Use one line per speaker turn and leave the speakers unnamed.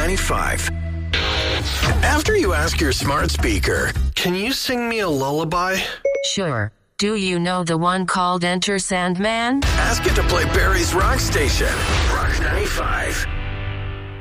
95. After you ask your smart speaker, can you sing me a lullaby?
Sure. Do you know the one called Enter Sandman?
Ask it to play Barry's Rock Station. Rock 95.